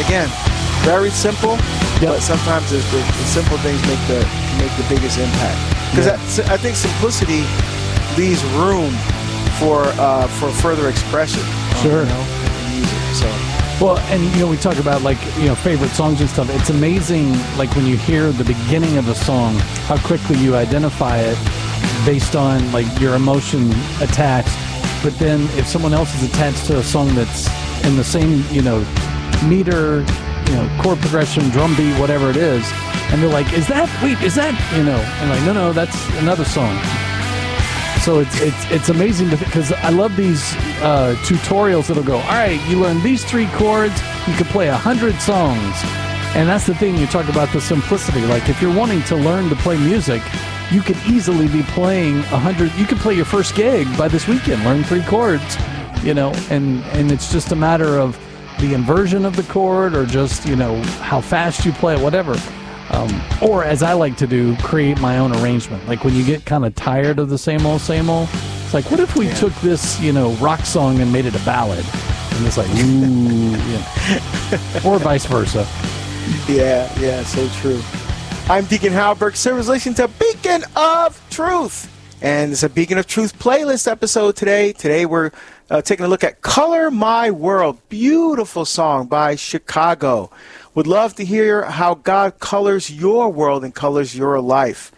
again, very simple, but sometimes the simple things make the biggest impact. Because I think simplicity leaves room for further expression. Sure. In music. So. Well, and we talk about favorite songs and stuff. It's amazing, like when you hear the beginning of a song, how quickly you identify it based on like your emotion attached. But then if someone else is attached to a song that's in the same meter, chord progression, drum beat, whatever it is, and they're like, is that? And like, no, that's another song. So it's amazing because I love these tutorials that'll go, all right, you learn these 3 chords, you can play 100 songs. And that's the thing, you talk about the simplicity. Like if you're wanting to learn to play music, you could easily be playing 100. You could play your first gig by this weekend, learn 3 chords, and it's just a matter of the inversion of the chord or just, how fast you play it, whatever. Or as I like to do, create my own arrangement. Like when you get kind of tired of the same old, it's like, what if we took this, rock song and made it a ballad? And it's like, ooh, or vice versa. Yeah, so true. I'm Deacon Howard Burke Silvers, listening to Beacon of Truth. And it's a Beacon of Truth playlist episode today. Today we're taking a look at Color My World. Beautiful song by Chicago. Would love to hear how God colors your world and colors your life.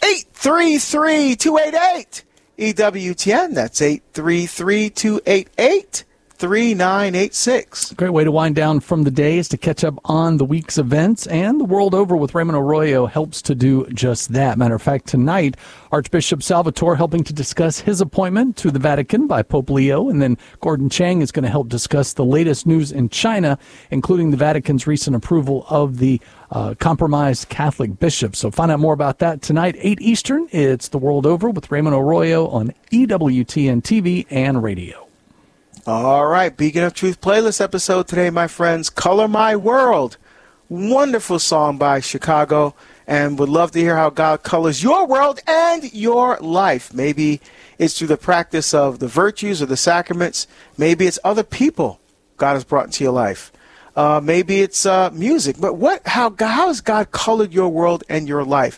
833-288 EWTN. That's 833-288 3986. Great way to wind down from the day is to catch up on the week's events, and the world over with Raymond Arroyo helps to do just that. Matter of fact, tonight, Archbishop Salvatore helping to discuss his appointment to the Vatican by Pope Leo, and then Gordon Chang is going to help discuss the latest news in China, including the Vatican's recent approval of the compromised Catholic bishops. So find out more about that tonight, 8 Eastern. It's The World Over with Raymond Arroyo on EWTN TV and radio. All right, Beacon of Truth playlist episode today, my friends. Color My World. Wonderful song by Chicago, and would love to hear how God colors your world and your life. Maybe it's through the practice of the virtues or the sacraments. Maybe it's other people God has brought into your life. Maybe it's music. But how has God colored your world and your life?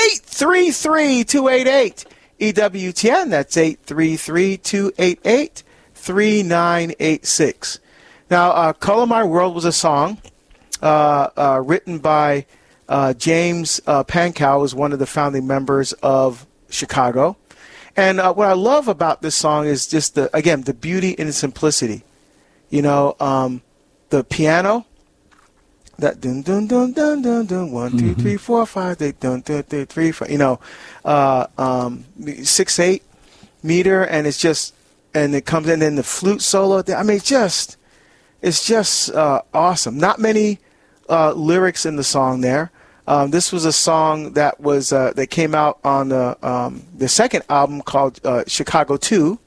833-288 EWTN. That's 833-288 3986. Now, Color My World was a song written by James Pankow, who's one of the founding members of Chicago. And what I love about this song is just, the beauty and the simplicity. The piano, that dun dun dun dun dun dun 1 2 3 4 5 dun dun dun 3 4, 6/8 meter, and it's just. And it comes in, and the flute solo. I mean, it's just awesome. Not many lyrics in the song there. This was a song that was that came out on the second album called Chicago 2,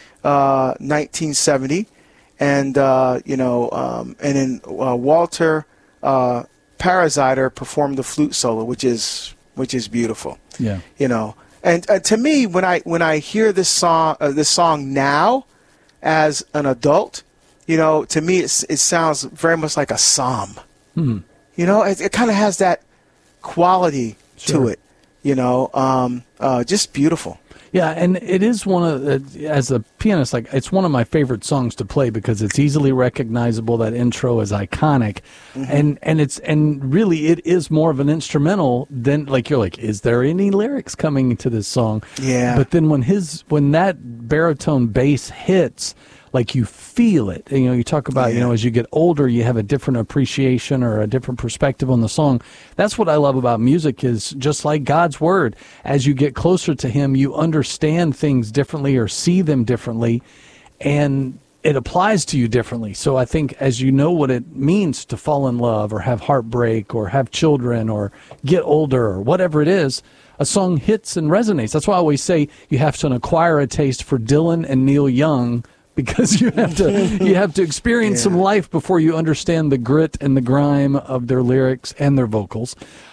1970, and and then Walter Paraziter performed the flute solo, which is beautiful. Yeah. And to me, when I hear this song now, as an adult, to me it sounds very much like a psalm. It kind of has that quality to it. Just beautiful. Yeah, and it is one of as a pianist, like it's one of my favorite songs to play because it's easily recognizable. That intro is iconic, and really it is more of an instrumental than you're like, is there any lyrics coming to this song? Yeah. But then when that baritone bass hits, like you feel it. You talk about, as you get older, you have a different appreciation or a different perspective on the song. That's what I love about music is just like God's word. As you get closer to him, you understand things differently or see them differently, and it applies to you differently. So I think as you know what it means to fall in love or have heartbreak or have children or get older or whatever it is, a song hits and resonates. That's why I always say you have to acquire a taste for Dylan and Neil Young, because you have to experience some life before you understand the grit and the grime of their lyrics and their vocals.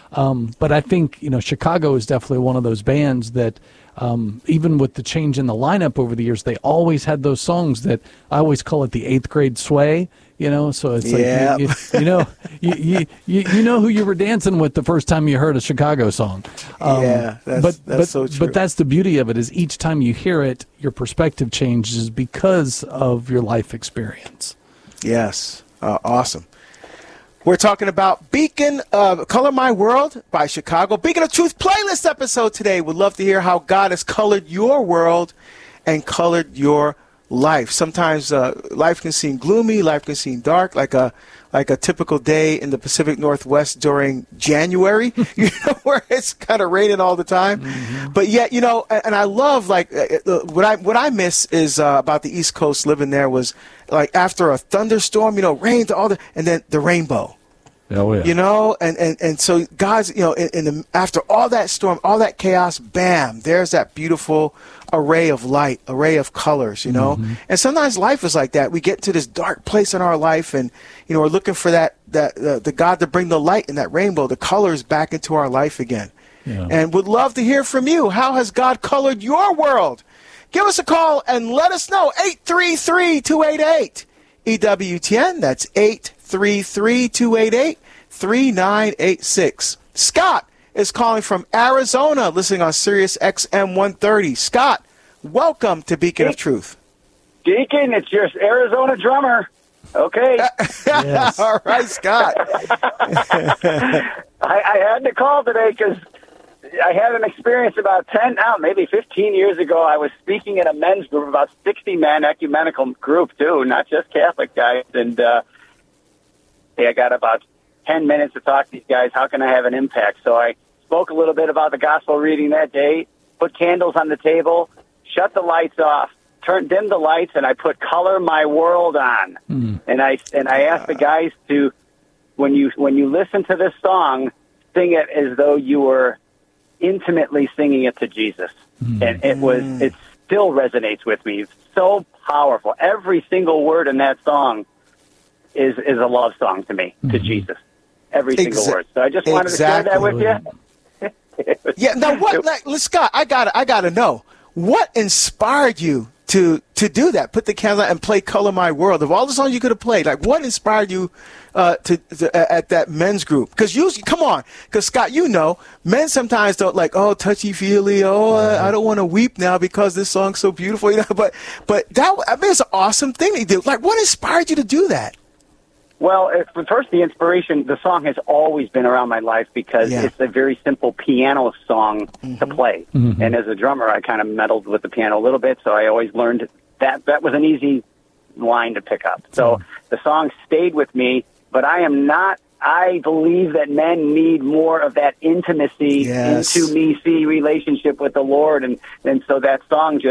But I think, Chicago is definitely one of those bands that, even with the change in the lineup over the years, they always had those songs that I always call it the 8th grade sway. So it's like you know who you were dancing with the first time you heard a Chicago song. That's so true. But that's the beauty of it, is each time you hear it, your perspective changes because of your life experience. Yes, awesome. We're talking about Beacon of Color My World by Chicago. Beacon of Truth playlist episode today. Would love to hear how God has colored your world and colored your life. Sometimes life can seem gloomy, life can seem dark, like a typical day in the Pacific Northwest during January, where it's kind of raining all the time. Mm-hmm. But yet, and I love, what I miss is about the East Coast, living there, was like after a thunderstorm, rain to and then the rainbow. Oh, yeah. And so God's, after all that storm, all that chaos, bam, there's that beautiful array of light, array of colors, Mm-hmm. And sometimes life is like that. We get to this dark place in our life, and, we're looking for the God to bring the light and that rainbow, the colors back into our life again. Yeah. And would love to hear from you. How has God colored your world? Give us a call and let us know. 833-288 EWTN. That's 833-288-3986. Scott is calling from Arizona, listening on Sirius XM 130. Scott, welcome to Beacon of Truth. Deacon, it's your Arizona drummer. Okay. Yes. All right, Scott. I had to call today because I had an experience about maybe 15 years ago. I was speaking at a men's group, about 60 men, ecumenical group too, not just Catholic guys. And I got about 10 minutes to talk to these guys. How can I have an impact? So I spoke a little bit about the gospel reading that day, put candles on the table, shut the lights off, dim the lights, and I put Color My World on. Mm. And I asked the guys to, when you listen to this song, sing it as though you were intimately singing it to Jesus. Mm. And it still resonates with me. It's so powerful. Every single word in that song is a love song to me, to Jesus. Every single word. So I just wanted to share that with you. Yeah. Now, Scott, I gotta know, what inspired you to do that? Put the candle out and play "Color My World." Of all the songs you could have played, what inspired you to at that men's group? Because usually, because Scott, men sometimes don't touchy feely. I don't want to weep now because this song's so beautiful. But it's an awesome thing to do. What inspired you to do that? Well, first, the inspiration, the song has always been around my life because it's a very simple piano song to play. Mm-hmm. And as a drummer, I kind of meddled with the piano a little bit, so I always learned that was an easy line to pick up. So the song stayed with me, but I believe that men need more of that intimacy, intimacy relationship with the Lord. And so that song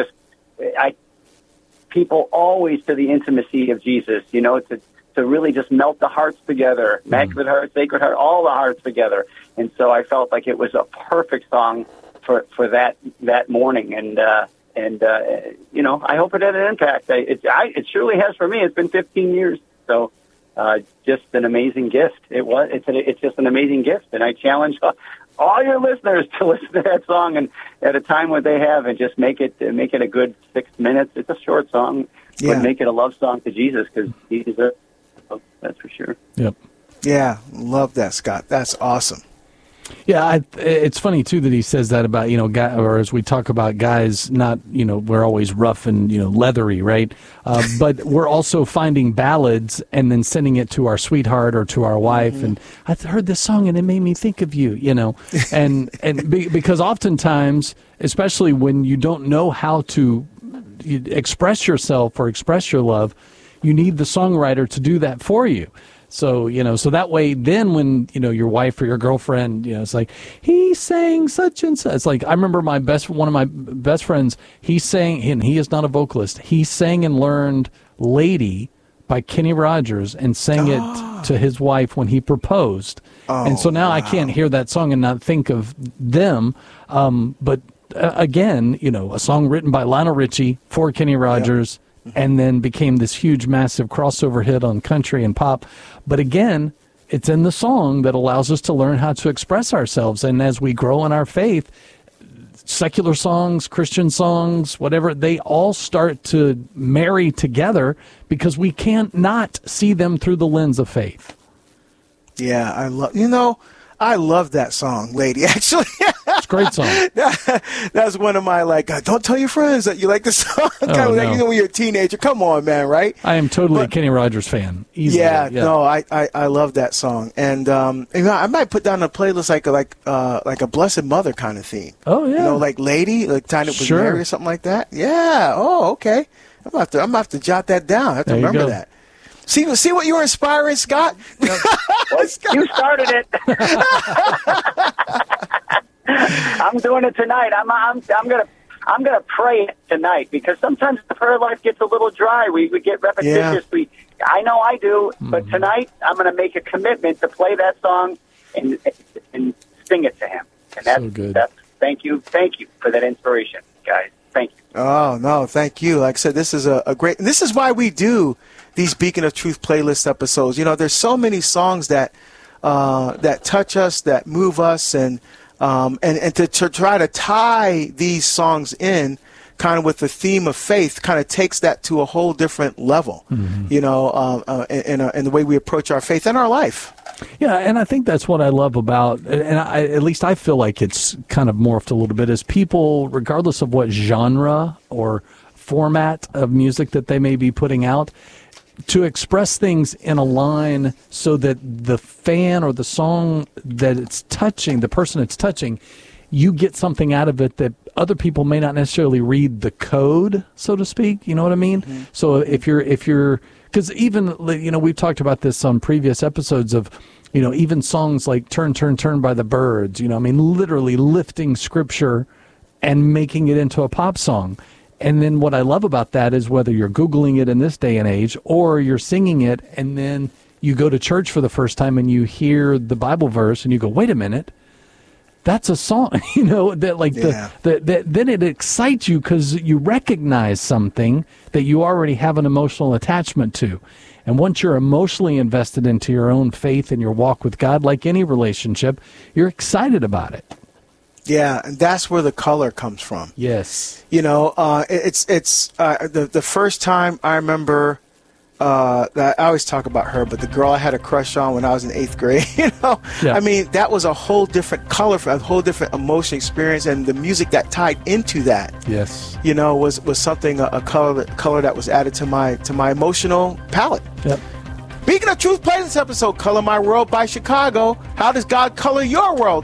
people always to the intimacy of Jesus, to really just melt the hearts together, Immaculate Heart, Sacred Heart, all the hearts together. And so I felt like it was a perfect song for that morning. And I hope it had an impact. It surely has for me. It's been 15 years. So just an amazing gift. It's just an amazing gift. And I challenge all your listeners to listen to that song and at a time when they have, and just make it a good 6 minutes. It's a short song, but make it a love song to Jesus, because he deserves. That's for sure. Yep. Yeah, love that, Scott. That's awesome. Yeah, it's funny too that he says that about or as we talk about guys, not we're always rough and leathery, right? But we're also finding ballads and then sending it to our sweetheart or to our wife, mm-hmm. and I heard this song and it made me think of you, and because oftentimes, especially when you don't know how to express yourself or express your love, you need the songwriter to do that for you. So, so that way, then when, your wife or your girlfriend, it's like, he sang such and such. It's like, I remember one of my best friends, he sang, and he is not a vocalist, he sang and learned Lady by Kenny Rogers and sang it to his wife when he proposed. And so now I can't hear that song and not think of them. But again, a song written by Lionel Richie for Kenny Rogers. Yep. And then became this huge, massive crossover hit on country and pop. But again, it's in the song that allows us to learn how to express ourselves. And as we grow in our faith, secular songs, Christian songs, whatever, they all start to marry together because we can't not see them through the lens of faith. Yeah, I love that song, Lady, actually. It's a great song. That's one of my, don't tell your friends that you like the song. No. When you're a teenager. Come on, man, right? I am totally a Kenny Rogers fan. Easily. Yeah, no, I love that song. And I might put down a playlist like a Blessed Mother kind of theme. Oh, yeah. Like Lady, like Tying Up with Sure. Mary or something like that. Yeah, oh, okay. I'm going to have to jot that down. I have to remember that. See what you were inspiring, Scott? Well, you started it. I'm doing it tonight. I'm gonna pray it tonight because sometimes the prayer life gets a little dry. We get repetitious. Yeah. I know I do, but tonight I'm gonna make a commitment to play that song and sing it to him. And that's so good. Thank you for that inspiration, guys. Thank you. Oh, no, thank you. Like I said, this is a great, and this is why we do these Beacon of Truth playlist episodes. There's so many songs that touch us, that move us, and to try to tie these songs in kind of with the theme of faith kind of takes that to a whole different level, in the way we approach our faith and our life. Yeah, and I think that's what I love about, and at least I feel like it's kind of morphed a little bit, is people, regardless of what genre or format of music that they may be putting out, to express things in a line so that the fan or the song that it's touching, the person it's touching, you get something out of it that other people may not necessarily read the code, so to speak. You know what I mean? Mm-hmm. So if you're, because even, we've talked about this on previous episodes of, even songs like Turn, Turn, Turn by the Byrds, literally lifting scripture and making it into a pop song. And then what I love about that is whether you're Googling it in this day and age or you're singing it and then you go to church for the first time and you hear the Bible verse and you go, wait a minute, that's a song, then it excites you because you recognize something that you already have an emotional attachment to. And once you're emotionally invested into your own faith and your walk with God, like any relationship, you're excited about it. Yeah, and that's where the color comes from. Yes. It's the first time I remember that I always talk about her, but the girl I had a crush on when I was in 8th grade, Yeah. I mean, that was a whole different color, a whole different emotion experience, and the music that tied into that, yes, was something, a color that was added to my emotional palette. Yep. Beacon of Truth plays this episode, Color My World by Chicago. How does God color your world?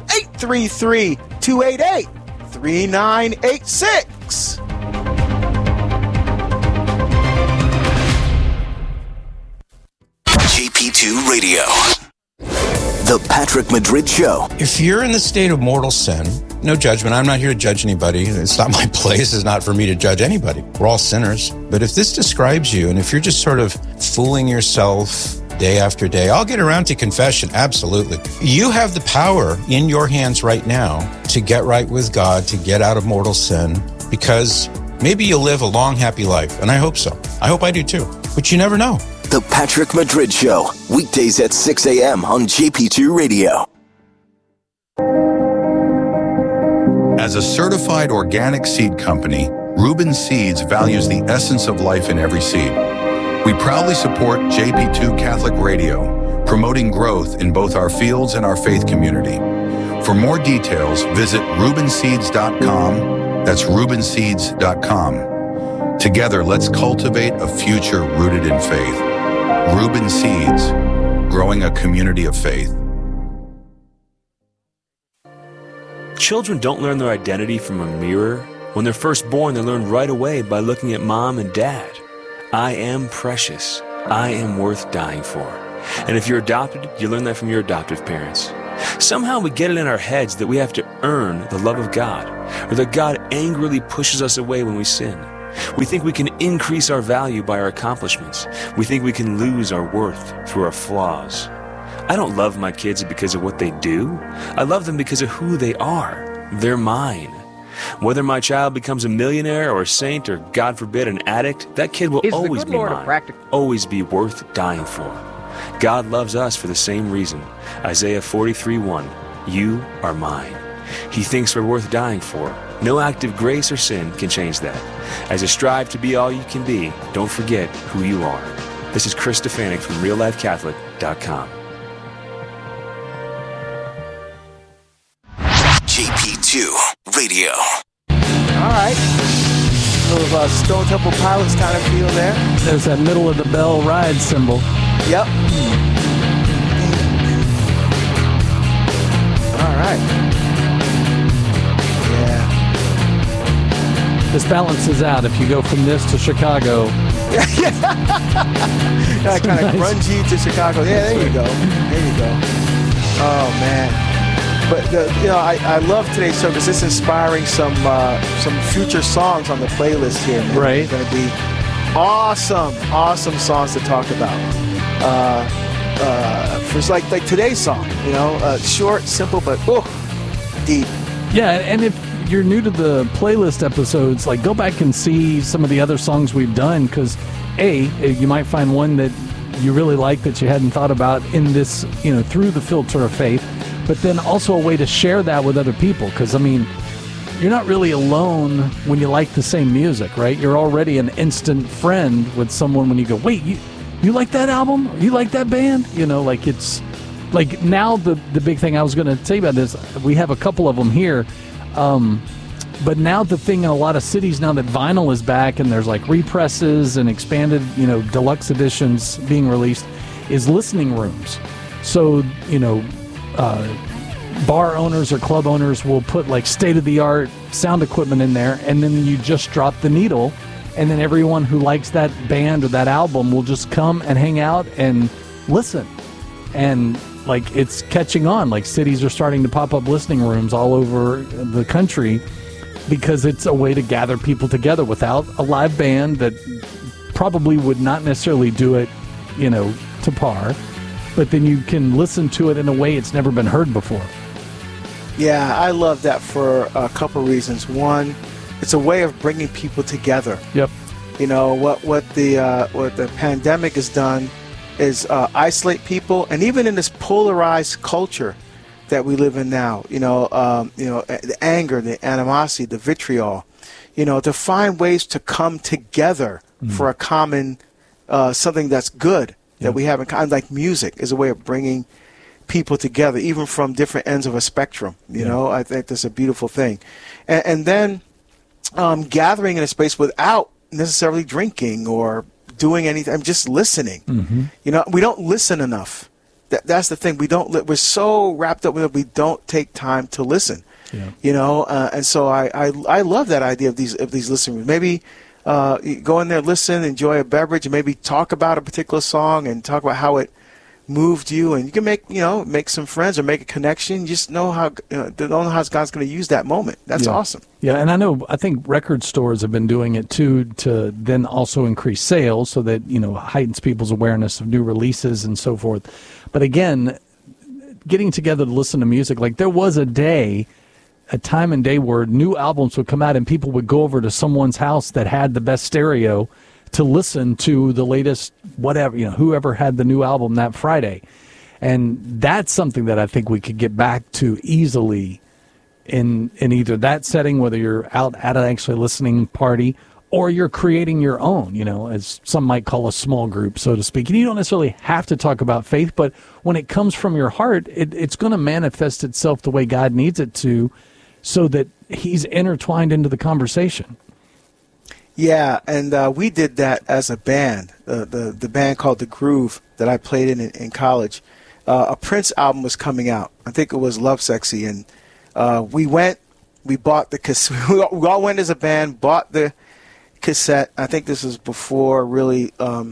833-288-3986. JP2 Radio. The Patrick Madrid Show. If you're in the state of mortal sin, no judgment. I'm not here to judge anybody. It's not my place. It's not for me to judge anybody. We're all sinners. But if this describes you, and if you're just sort of fooling yourself day after day, I'll get around to confession. Absolutely. You have the power in your hands right now to get right with God, to get out of mortal sin, because maybe you'll live a long, happy life. And I hope so. I hope I do too. But you never know. The Patrick Madrid Show. Weekdays at 6 a.m. on JP2 Radio. As a certified organic seed company, Reuben Seeds values the essence of life in every seed. We proudly support JP2 Catholic Radio, promoting growth in both our fields and our faith community. For more details, visit ReubenSeeds.com. That's ReubenSeeds.com. Together, let's cultivate a future rooted in faith. Reuben Seeds, growing a community of faith. Children don't learn their identity from a mirror. When they're first born, they learn right away by looking at mom and dad. I am precious. I am worth dying for. And if you're adopted, you learn that from your adoptive parents. Somehow we get it in our heads that we have to earn the love of God, or that God angrily pushes us away when we sin. We think we can increase our value by our accomplishments. We think we can lose our worth through our flaws. I don't love my kids because of what they do. I love them because of who they are. They're mine. Whether my child becomes a millionaire or a saint or, God forbid, an addict, that kid will always be mine, always be worth dying for. God loves us for the same reason. Isaiah 43:1, you are mine. He thinks we're worth dying for. No act of grace or sin can change that. As you strive to be all you can be, don't forget who you are. This is Chris Stefanik from RealLifeCatholic.com. JP2 Radio. All right. A little Stone Temple Pilots kind of feel there. There's that middle of the bell ride symbol. Yep. All right. Yeah. This balances out. If you go from this to Chicago. Yeah, kind of grungy to Chicago. Yeah, there you go. There you go. Oh, man. But I love today's show because it's inspiring some future songs on the playlist here. Man. Right, it's going to be awesome songs to talk about. For like today's song, short, simple, but deep. Yeah, and if you're new to the playlist episodes, like go back and see some of the other songs we've done because you might find one that you really like that you hadn't thought about in this, through the filter of faith. But then also a way to share that with other people. Because, you're not really alone when you like the same music, right? You're already an instant friend with someone when you go, wait, you like that album? You like that band? It's like now the big thing I was going to tell you about this, we have a couple of them here. But now the thing in a lot of cities now that vinyl is back and there's like represses and expanded, deluxe editions being released is listening rooms. So, bar owners or club owners will put like state-of-the-art sound equipment in there, and then you just drop the needle, and then everyone who likes that band or that album will just come and hang out and listen. And like it's catching on. Like cities are starting to pop up listening rooms all over the country because it's a way to gather people together without a live band that probably would not necessarily do it, to par. But then you can listen to it in a way it's never been heard before. Yeah, I love that for a couple reasons. One, it's a way of bringing people together. Yep. What the pandemic has done is isolate people, and even in this polarized culture that we live in now, the anger, the animosity, the vitriol, to find ways to come together for a common something that's good. That we have in common, like music, is a way of bringing people together, even from different ends of a spectrum. I think that's a beautiful thing. And then gathering in a space without necessarily drinking or doing anything, just listening. Mm-hmm. We don't listen enough. That's the thing. We're so wrapped up with it, we don't take time to listen. Yeah. And so I love that idea of these listening rooms. Maybe. You go in there, listen, enjoy a beverage, and maybe talk about a particular song and talk about how it moved you. And you can make some friends or make a connection. You just know how God's going to use that moment. That's awesome. Yeah, and I think record stores have been doing it too to then also increase sales so that heightens people's awareness of new releases and so forth. But again, getting together to listen to music, like there was a time and day where new albums would come out and people would go over to someone's house that had the best stereo to listen to the latest whatever, whoever had the new album that Friday. And that's something that I think we could get back to easily in either that setting, whether you're out at an actually listening party or you're creating your own, as some might call a small group, so to speak. And you don't necessarily have to talk about faith, but when it comes from your heart, it's going to manifest itself the way God needs it to, so that he's intertwined into the conversation. Yeah, and we did that as a band, the band called The Groove that I played in college. A Prince album was coming out. I think it was Love Sexy, and we bought the cassette. We all went as a band, bought the cassette. I think this was before really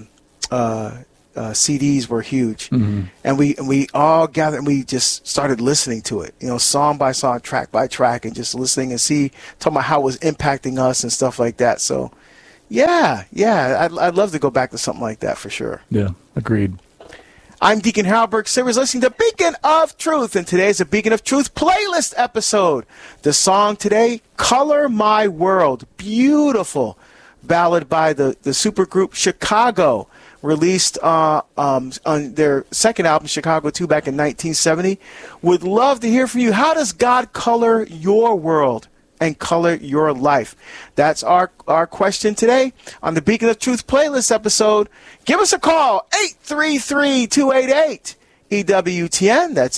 CDs were huge. Mm-hmm. And we all gathered and we just started listening to it, song by song, track by track, and just listening and talking about how it was impacting us and stuff like that. So yeah, I'd love to go back to something like that for sure. Yeah, agreed. I'm Deacon Harold Burke Sivers, listening to Beacon of Truth, and today's a Beacon of Truth playlist episode. The song today, Color My World, beautiful ballad by the supergroup Chicago. released on their second album, Chicago 2, back in 1970. Would love to hear from you. How does God color your world and color your life? That's our question today on the Beacon of Truth playlist episode. Give us a call, 833-288-EWTN. That's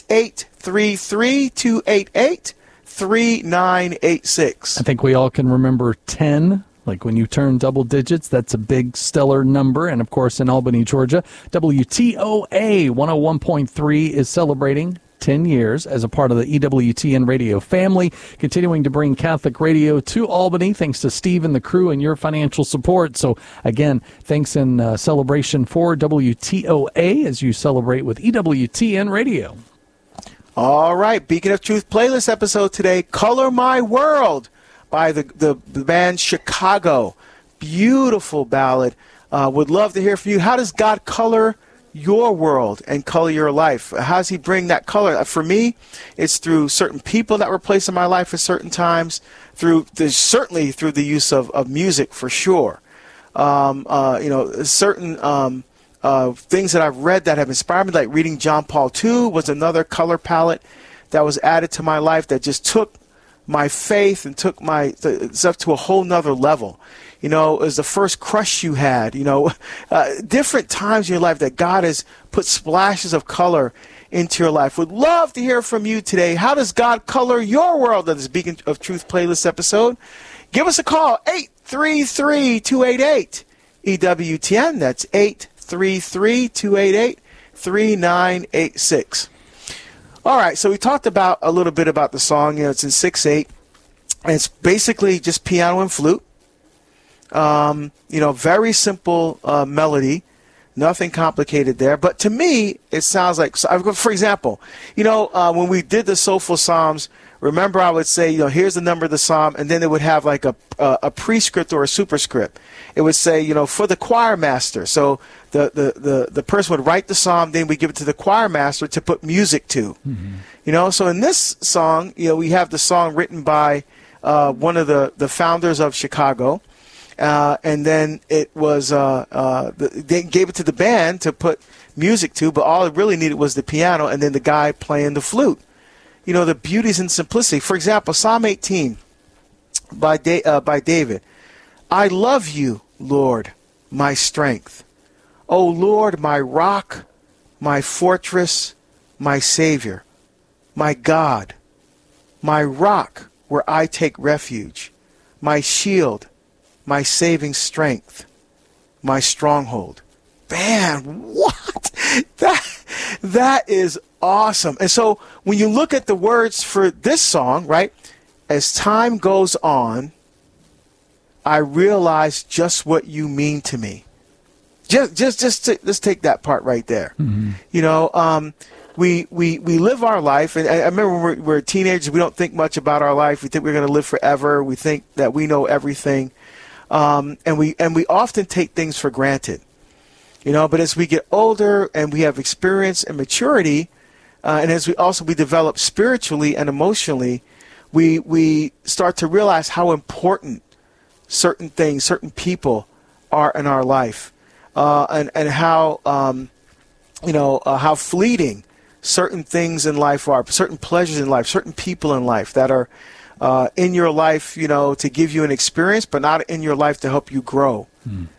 833-288-3986. I think we all can remember 10. Like when you turn double digits, that's a big stellar number. And of course, in Albany, Georgia, WTOA 101.3 is celebrating 10 years as a part of the EWTN radio family, continuing to bring Catholic radio to Albany thanks to Steve and the crew and your financial support. So again, thanks in celebration for WTOA as you celebrate with EWTN radio. All right, Beacon of Truth playlist episode today, Color My World by the band Chicago. Beautiful ballad. Would love to hear from you. How does God color your world and color your life? How does he bring that color? For me, it's through certain people that were placed in my life at certain times, certainly through the use of music, for sure. Certain things that I've read that have inspired me, like reading John Paul II was another color palette that was added to my life that just took my faith and took my stuff to a whole nother level. It was the first crush you had, different times in your life that God has put splashes of color into your life. Would love to hear from you today. How does God color your world on this Beacon of Truth playlist episode? Give us a call, 833-288-EWTN. That's 833-288-3986. All right, so we talked a little bit about the song. It's in 6/8, and it's basically just piano and flute. Very simple melody, nothing complicated there. But to me, it sounds like, for example, when we did the Soulful Psalms, remember I would say, here's the number of the psalm, and then it would have like a prescript or a superscript. It would say, for the choir master. So the person would write the psalm, then we give it to the choir master to put music to. Mm-hmm. So in this song, we have the song written by one of the founders of Chicago. And then it was they gave it to the band to put music to, but all it really needed was the piano and then the guy playing the flute. The beauties and simplicity. For example, Psalm 18 by David. I love you, Lord, my strength. O Lord, my rock, my fortress, my Savior, my God, my rock where I take refuge, my shield, my saving strength, my stronghold. Man, what? That is awesome. And so when you look at the words for this song, right, as time goes on, I realize just what you mean to me. Let's take that part right there. Mm-hmm. We live our life, and I remember when we're teenagers, we don't think much about our life. We think we're going to live forever. We think that we know everything. And we often take things for granted, but as we get older and we have experience and maturity, and as we develop spiritually and emotionally, we start to realize how important certain things, certain people are in our life, and how, how fleeting certain things in life are, certain pleasures in life, certain people in life that are in your life, to give you an experience, but not in your life to help you grow,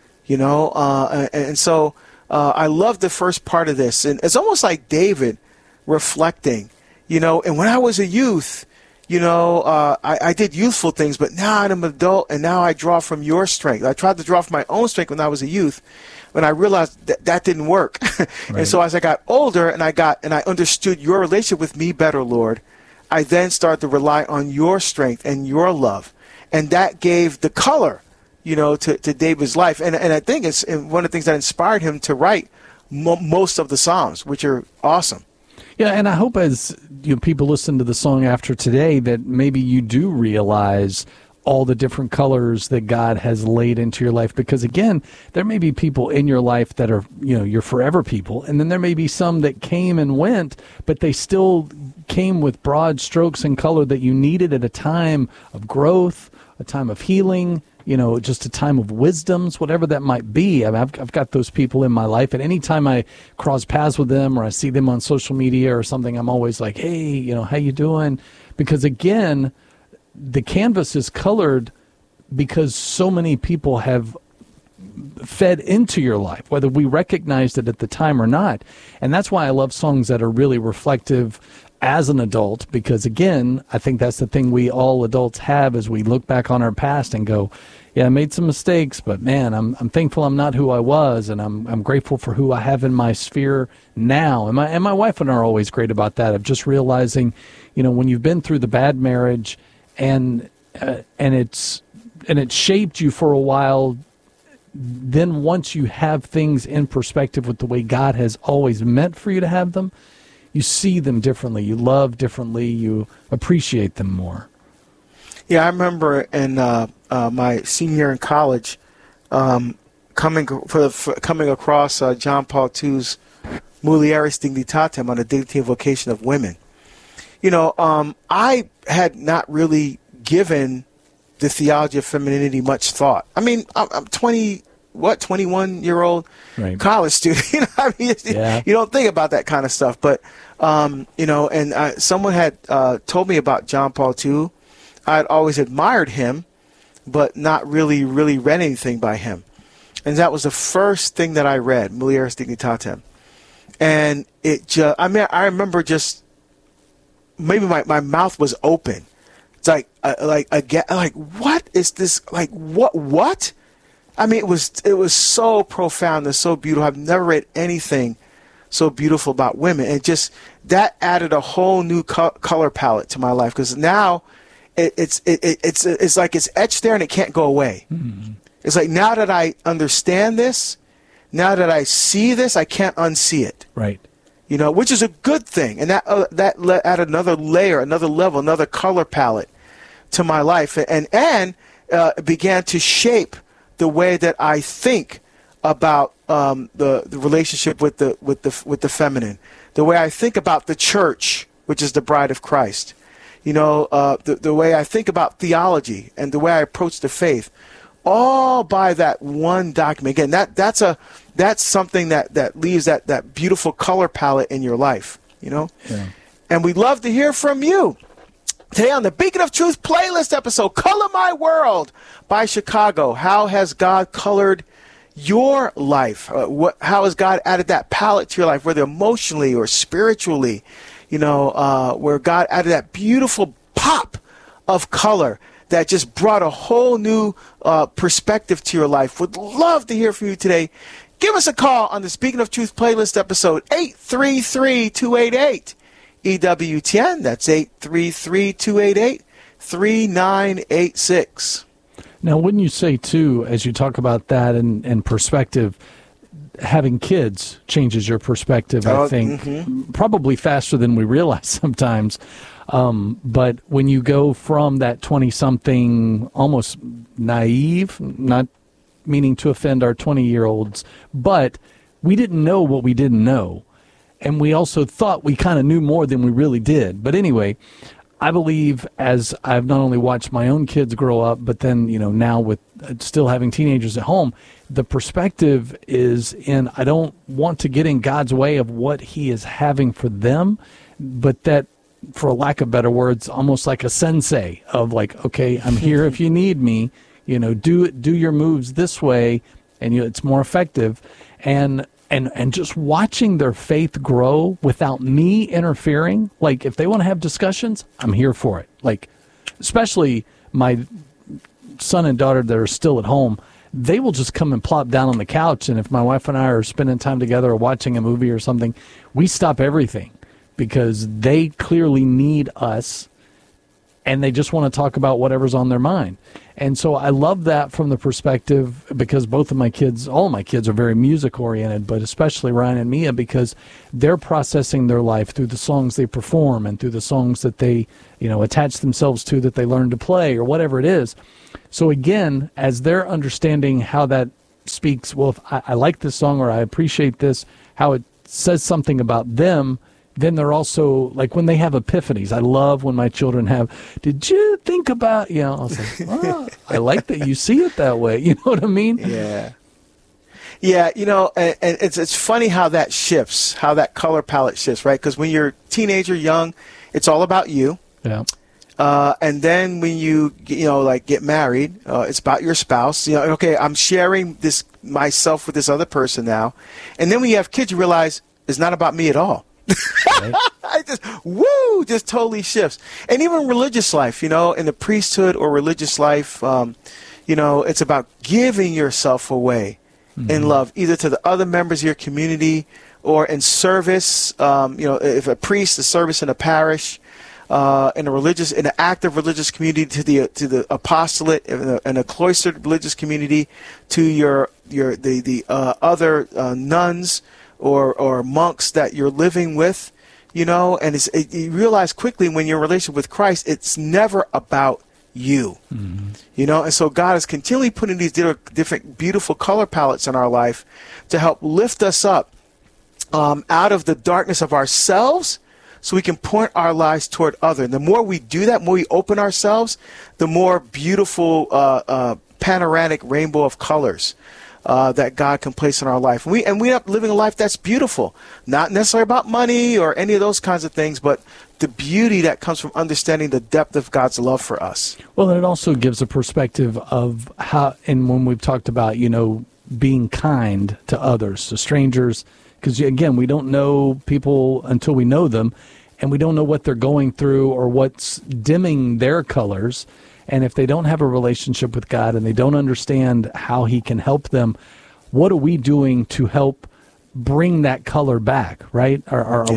and so I love the first part of this. And it's almost like David reflecting, and when I was a youth, I did youthful things, but now I'm an adult and now I draw from your strength. I tried to draw from my own strength when I was a youth, when I realized that didn't work. Right. And so as I got older and I understood your relationship with me better, Lord, I then started to rely on your strength and your love. And that gave the color, to David's life. And I think it's one of the things that inspired him to write most of the Psalms, which are awesome. Yeah, and I hope as people listen to the song after today that maybe you do realize all the different colors that God has laid into your life. Because again, there may be people in your life that are, your forever people. And then there may be some that came and went, but they still came with broad strokes and color that you needed at a time of growth, a time of healing, just a time of wisdoms, whatever that might be. I mean, I've got those people in my life, and anytime I cross paths with them or I see them on social media or something, I'm always like, hey, how you doing? Because again, the canvas is colored because so many people have fed into your life, whether we recognized it at the time or not. And that's why I love songs that are really reflective as an adult, because again, I think that's the thing we all adults have as we look back on our past and go, yeah, I made some mistakes, but man, I'm thankful I'm not who I was, and I'm grateful for who I have in my sphere now. And my wife and I are always great about that, of just realizing, when you've been through the bad marriage and it's shaped you for a while, then once you have things in perspective with the way God has always meant for you to have them, you see them differently, you love differently, you appreciate them more. Yeah, I remember in my senior year in college, coming across John Paul II's Mulieris Dignitatem on the dignity and vocation of women. I had not really given the theology of femininity much thought. I mean, I'm 21-year-old right. college student. You don't think about that kind of stuff. But, someone had told me about John Paul II. I'd always admired him, but not really read anything by him. And that was the first thing that I read, Mulieris Dignitatem. And I remember just, maybe my mouth was open. It's like what is this? Like, what? I mean, it was so profound and so beautiful. I've never read anything so beautiful about women. And just that added a whole new color palette to my life, because now it's like it's etched there and it can't go away. Mm-hmm. It's like, now that I understand this, now that I see this, I can't unsee it. Right. Which is a good thing. And that added another layer, another level, another color palette to my life, and began to shape the way that I think about the relationship with the feminine, the way I think about the church, which is the bride of Christ. The way I think about theology and the way I approach the faith, all by that one document. Again, that's something that leaves that beautiful color palette in your life. Yeah. And we'd love to hear from you. Today on the Beacon of Truth playlist episode, Color My World by Chicago. How has God colored your life? How has God added that palette to your life, whether emotionally or spiritually? Where God added that beautiful pop of color that just brought a whole new perspective to your life. Would love to hear from you today. Give us a call on the Speaking of Truth playlist episode, 833-288. EWTN, that's 833-288-3986. Now, wouldn't you say, too, as you talk about that and perspective, having kids changes your perspective, I think, probably faster than we realize sometimes. But when you go from that 20-something, almost naive, not meaning to offend our 20-year-olds, but we didn't know what we didn't know. And we also thought we kind of knew more than we really did. But anyway, I believe, as I've not only watched my own kids grow up, but then, now with still having teenagers at home, the perspective is I don't want to get in God's way of what he is having for them, but that, for lack of better words, almost like a sensei of like, okay, I'm here if you need me, do your moves this way, and it's more effective. And just watching their faith grow without me interfering, like if they want to have discussions, I'm here for it. Like, especially my son and daughter that are still at home, they will just come and plop down on the couch. And if my wife and I are spending time together or watching a movie or something, we stop everything because they clearly need us and they just want to talk about whatever's on their mind. And so I love that from the perspective, because both of my kids, all of my kids are very music oriented, but especially Ryan and Mia, because they're processing their life through the songs they perform and through the songs that they, attach themselves to, that they learn to play or whatever it is. So again, as they're understanding how that speaks, well, if I like this song or I appreciate this, how it says something about them, then they're also, like when they have epiphanies. I love when my children have, did you think about, I was like, oh, I like that you see it that way. You know what I mean? Yeah. Yeah, and it's funny how that shifts, how that color palette shifts, right? Because when you're a teenager, young, it's all about you. Yeah. And then when you get married, it's about your spouse. Okay, I'm sharing this myself with this other person now. And then when you have kids, you realize it's not about me at all. Right. Just totally shifts. And even religious life, in the priesthood or religious life, it's about giving yourself away in love, either to the other members of your community or in service. If a priest is service in a parish, in an active religious community, to the apostolate, in a cloistered religious community, to the other nuns or monks that you're living with, and you realize quickly when you're in a relationship with Christ, it's never about you, and so God is continually putting these different beautiful color palettes in our life to help lift us up out of the darkness of ourselves, so we can point our lives toward others. And the more we do that, the more we open ourselves, the more beautiful panoramic rainbow of colors that God can place in our life. And we end up living a life that's beautiful, not necessarily about money or any of those kinds of things, but the beauty that comes from understanding the depth of God's love for us. Well, and it also gives a perspective of how, and when we've talked about, being kind to others, to strangers, because, again, we don't know people until we know them, and we don't know what they're going through or what's dimming their colors. And if they don't have a relationship with God and they don't understand how he can help them, what are we doing to help bring that color back, right? Are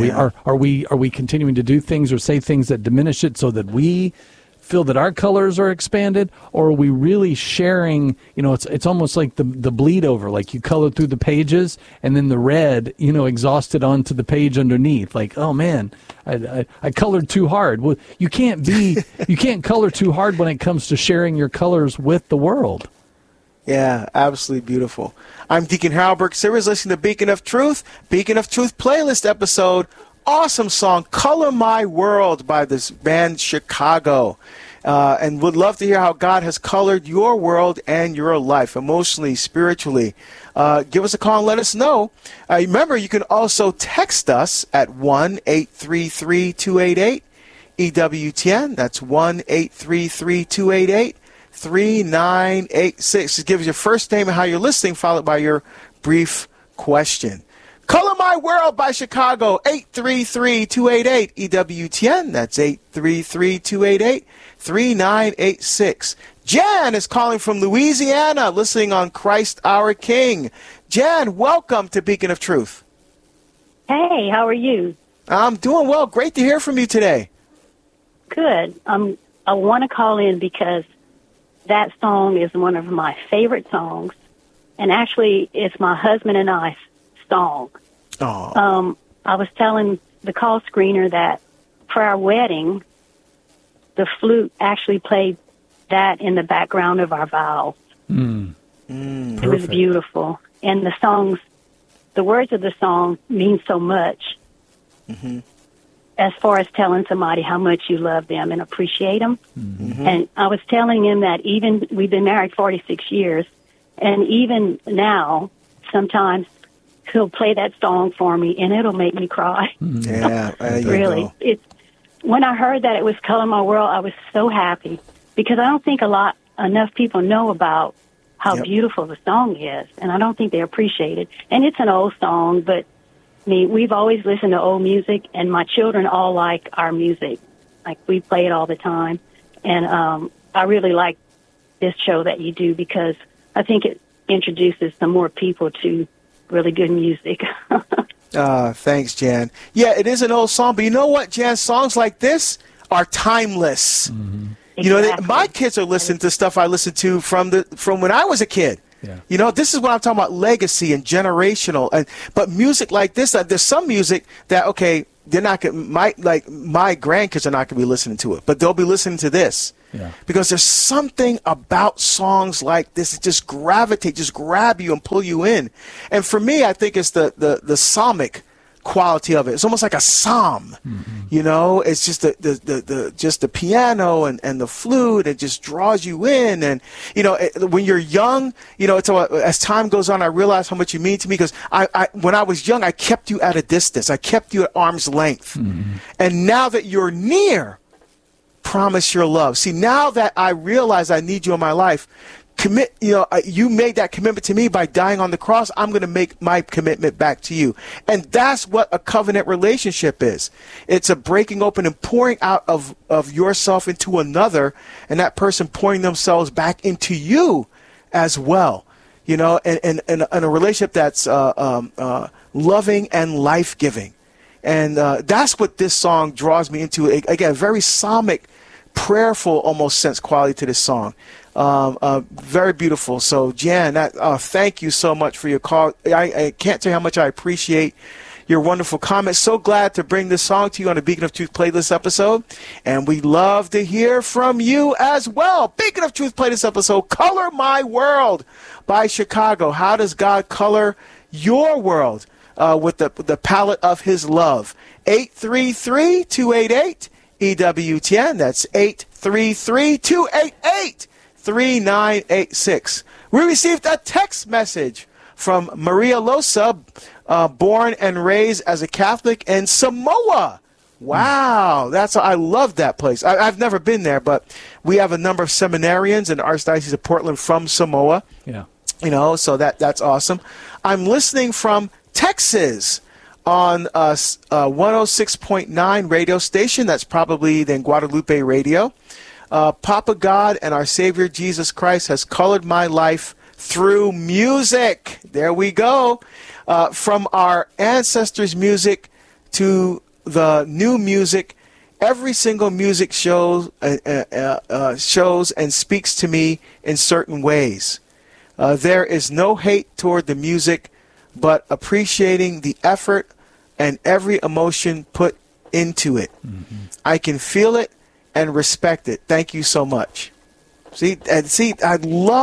we continuing to do things or say things that diminish it so that we feel that our colors are expanded, or are we really sharing? It's almost like the bleed over, like you color through the pages and then the red, exhausted onto the page underneath. Like, oh man, I colored too hard. Well, you can't color too hard when it comes to sharing your colors with the world. Yeah, absolutely beautiful. I'm Deacon Harold Burke Sivers, listening to Beacon of Truth playlist episode. Awesome song, Color My World, by this band Chicago. And would love to hear how God has colored your world and your life, emotionally, spiritually. Give us a call and let us know. Remember, you can also text us at 1-833-288-EWTN. That's 1-833-288-3986. Just give us your first name and how you're listening, followed by your brief question. Color My World by Chicago, 833-288-EWTN. That's 833-288-3986. Jan is calling from Louisiana, listening on Christ Our King. Jan, welcome to Beacon of Truth. Hey, how are you? I'm doing well. Great to hear from you today. Good. I want to call in because that song is one of my favorite songs, and actually it's my husband and I's song. Oh. I was telling the call screener that for our wedding, the flute actually played that in the background of our vows. It was beautiful. And the words of the song mean so much as far as telling somebody how much you love them and appreciate them. And I was telling him that even we've been married 46 years, and even now, sometimes he'll play that song for me, and it'll make me cry. Yeah, really. When I heard that it was Color My World, I was so happy, because I don't think enough people know about how beautiful the song is, and I don't think they appreciate it. And it's an old song, but we've always listened to old music, and my children all like our music. Like, we play it all the time. And I really like this show that you do, because I think it introduces some more people to really good music. Thanks, Jan. Yeah, it is an old song, but you know what, Jan? Songs like this are timeless. Exactly. My kids are listening to stuff I listened to from when I was a kid. Yeah. This is what I'm talking about, legacy and generational. But music like this, there's some music that, okay, they're not my grandkids are not going to be listening to it, but they'll be listening to this. Yeah. Because there's something about songs like this that just grab you and pull you in. And for me, I think it's the psalmic quality of it. It's almost like a psalm, you know. It's just the piano and the flute. It just draws you in. And you know, when you're young, you know, as time goes on, I realize how much you mean to me, because when I was young, I kept you at a distance. I kept you at arm's length. And now that you're near, promise your love. See, now that I realize I need you in my life, commit. You know, you made that commitment to me by dying on the cross. I'm going to make my commitment back to you. And that's what a covenant relationship is. It's a breaking open and pouring out of yourself into another, and that person pouring themselves back into you as well. You know, and a relationship that's loving and life-giving. And that's what this song draws me into. Again, very psalmic, prayerful almost sense quality to this song. Very beautiful. So, Jan, thank you so much for your call. I can't tell you how much I appreciate your wonderful comments. So glad to bring this song to you on the Beacon of Truth playlist episode. And we love to hear from you as well. Beacon of Truth playlist episode, Color My World by Chicago. How does God color your world with the palette of his love? 833-288-EWTN. That's 833-288-3986. We received a text message from Maria Losa, born and raised as a Catholic in Samoa. Wow, I love that place. I've never been there, but we have a number of seminarians in the Archdiocese of Portland from Samoa. Yeah, you know, so that's awesome. I'm listening from Texas on 106.9 radio station. That's probably then Guadalupe Radio. Papa God and our Savior Jesus Christ has colored my life through music. There we go. From our ancestors' music to the new music, every single music shows and speaks to me in certain ways. There is no hate toward the music, but appreciating the effort and every emotion put into it. I can feel it and respect it. Thank you so much. See, I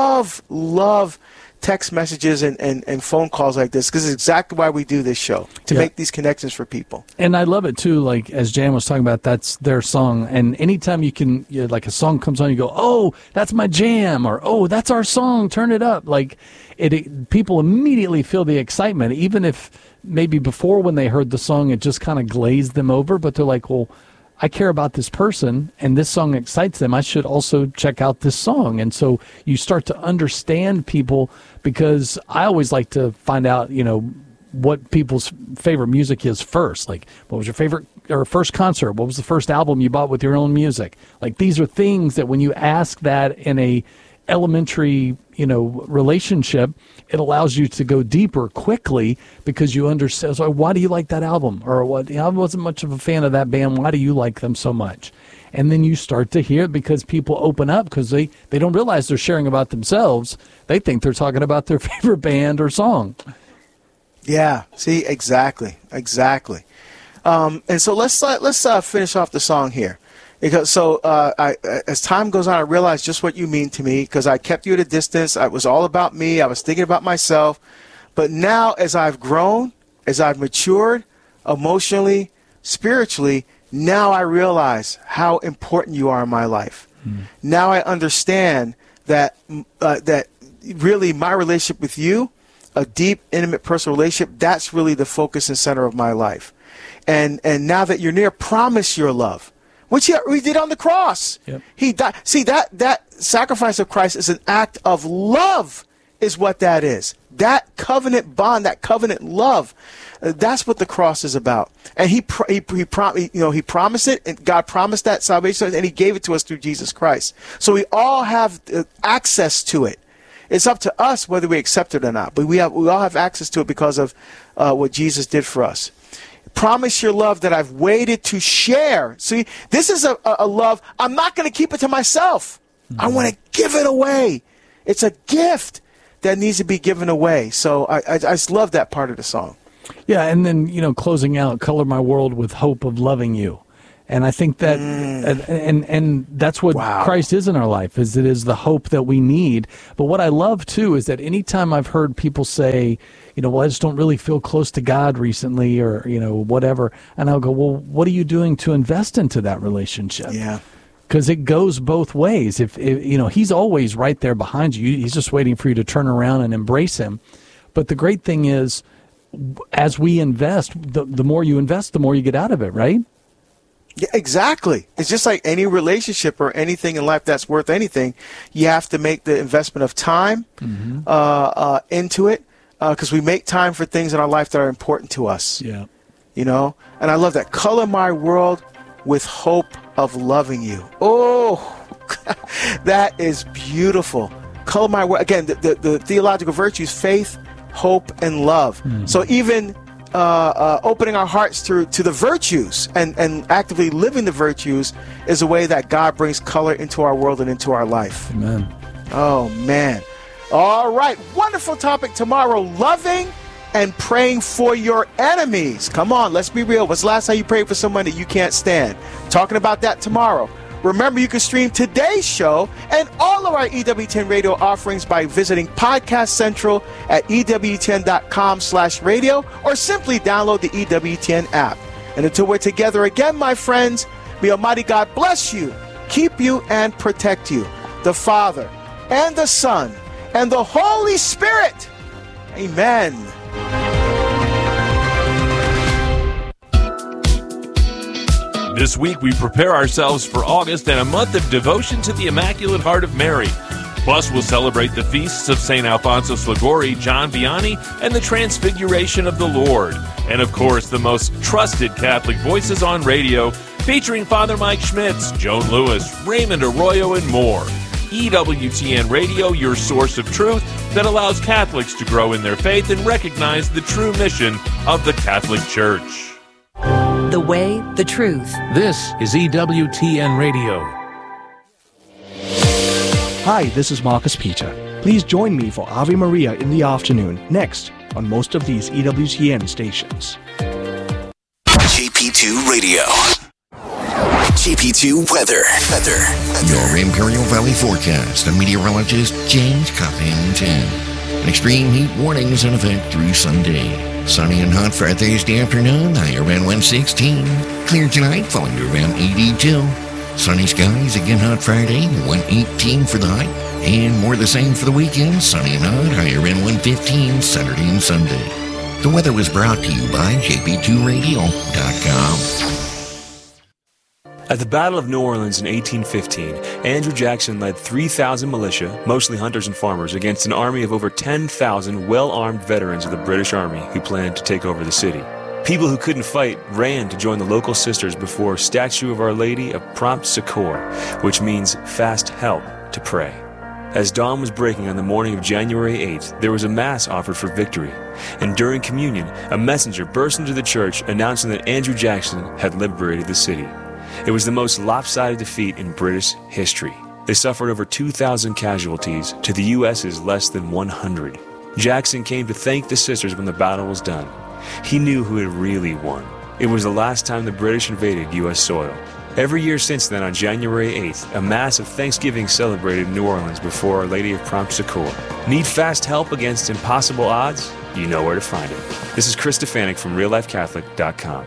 love text messages and phone calls like this, because it's exactly why we do this show, to make these connections for people. And I love it too, like as Jan was talking about, that's their song, and anytime you can, like a song comes on, you go, oh, that's my jam, or oh, that's our song, turn it up. Like people immediately feel the excitement, even if maybe before when they heard the song it just kind of glazed them over, but they're like, well, I care about this person and this song excites them. I should also check out this song. And so you start to understand people, because I always like to find out, what people's favorite music is first. Like, what was your favorite or first concert? What was the first album you bought with your own music? Like, these are things that when you ask that in a elementary, relationship, it allows you to go deeper quickly, because you understand, so why do you like that album? Or what? I wasn't much of a fan of that band. Why do you like them so much? And then you start to hear, because people open up, because they don't realize they're sharing about themselves. They think they're talking about their favorite band or song. Yeah. See, exactly. And so let's finish off the song here. Because as time goes on, I realize just what you mean to me, because I kept you at a distance. It was all about me. I was thinking about myself. But now, as I've grown, as I've matured emotionally, spiritually, now I realize how important you are in my life. Now I understand that really my relationship with you, a deep, intimate, personal relationship, that's really the focus and center of my life. And now that you're near, promise your love, which he did on the cross. Yep. He died. See, that sacrifice of Christ is an act of love, is what that is. That covenant bond, that covenant love, that's what the cross is about. And he promised it, and God promised that salvation, and he gave it to us through Jesus Christ. So we all have access to it. It's up to us whether we accept it or not, but we all have access to it because of what Jesus did for us. Promise your love that I've waited to share. See, this is a love. I'm not going to keep it to myself. I want to give it away. It's a gift that needs to be given away. So I just love that part of the song. Yeah, and then, closing out, color my world with hope of loving you. And I think that, and that's what Christ is in our life, is it is the hope that we need. But what I love, too, is that anytime I've heard people say, well, I just don't really feel close to God recently, or, whatever, and I'll go, well, what are you doing to invest into that relationship? Yeah. Because it goes both ways. If he's always right there behind you. He's just waiting for you to turn around and embrace him. But the great thing is, as we invest, the more you invest, the more you get out of it, right? Yeah, exactly. It's just like any relationship or anything in life that's worth anything. You have to make the investment of time into it, because we make time for things in our life that are important to us. Yeah. And I love that. Color my world with hope of loving you. Oh, that is beautiful. Color my world. Again, the theological virtues: faith, hope, and love. So even opening our hearts to the virtues and actively living the virtues is a way that God brings color into our world and into our life. Amen. Oh, man. All right. Wonderful topic tomorrow. Loving and praying for your enemies. Come on, let's be real. When's the last time you prayed for someone that you can't stand? Talking about that tomorrow. Remember, you can stream today's show and all of our EWTN radio offerings by visiting Podcast Central at EWTN.com/radio, or simply download the EWTN app. And until we're together again, my friends, may Almighty God bless you, keep you, and protect you. The Father and the Son and the Holy Spirit. Amen. This week, we prepare ourselves for August and a month of devotion to the Immaculate Heart of Mary. Plus, we'll celebrate the feasts of St. Alfonso Liguori, John Vianney, and the Transfiguration of the Lord. And, of course, the most trusted Catholic voices on radio, featuring Father Mike Schmitz, Joan Lewis, Raymond Arroyo, and more. EWTN Radio, your source of truth that allows Catholics to grow in their faith and recognize the true mission of the Catholic Church. The way, the truth. This is EWTN Radio. Hi, this is Marcus Peter. Please join me for Ave Maria in the afternoon, next on most of these EWTN stations. JP2 Radio. JP2 Weather. Your Imperial Valley forecast. I'm meteorologist James Cuffington. An extreme heat warning is in effect through Sunday. Sunny and hot for a Thursday afternoon, high around 116. Clear tonight, falling to around 82. Sunny skies, again hot Friday, 118 for the high. And more the same for the weekend, sunny and hot, high around 115, Saturday and Sunday. The weather was brought to you by jp2radio.com. At the Battle of New Orleans in 1815, Andrew Jackson led 3,000 militia, mostly hunters and farmers, against an army of over 10,000 well-armed veterans of the British Army who planned to take over the city. People who couldn't fight ran to join the local sisters before a statue of Our Lady of Prompt Succor, which means fast help to pray. As dawn was breaking on the morning of January 8th, there was a mass offered for victory, and during communion, a messenger burst into the church announcing that Andrew Jackson had liberated the city. It was the most lopsided defeat in British history. They suffered over 2,000 casualties to the U.S.'s less than 100. Jackson came to thank the sisters when the battle was done. He knew who had really won. It was the last time the British invaded U.S. soil. Every year since then, on January 8th, a mass of Thanksgiving celebrated in New Orleans before Our Lady of Prompt Succor. Need fast help against impossible odds? You know where to find it. This is Chris Stefanik from RealLifeCatholic.com.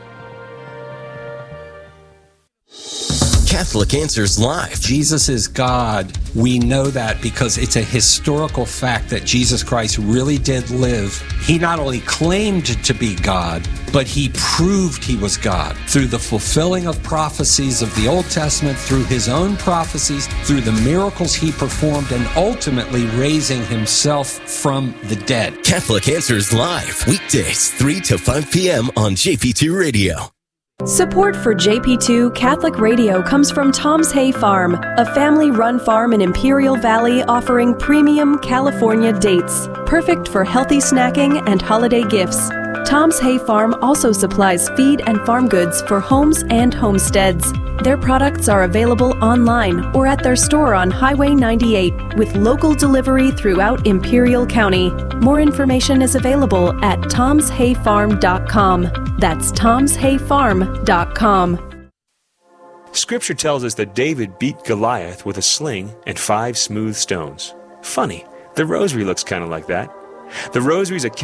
Catholic Answers Live. Jesus is God. We know that because it's a historical fact that Jesus Christ really did live. He not only claimed to be God, but he proved he was God through the fulfilling of prophecies of the Old Testament, through his own prophecies, through the miracles he performed, and ultimately raising himself from the dead. Catholic Answers Live, weekdays 3 to 5 p.m. on JP2 Radio. Support for JP2 Catholic Radio comes from Tom's Hay Farm, a family-run farm in Imperial Valley offering premium California dates, perfect for healthy snacking and holiday gifts. Tom's Hay Farm also supplies feed and farm goods for homes and homesteads. Their products are available online or at their store on Highway 98 with local delivery throughout Imperial County. More information is available at tomshayfarm.com. That's tomshayfarm.com. Scripture tells us that David beat Goliath with a sling and 5 smooth stones. Funny, the rosary looks kind of like that. The rosary is a